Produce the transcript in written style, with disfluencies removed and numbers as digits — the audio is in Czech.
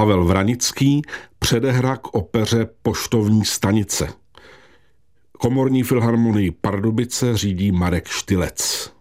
Pavel Vranický, předehra k opeře Poštovní stanice. Komorní filharmonii Pardubice řídí Marek Štylec.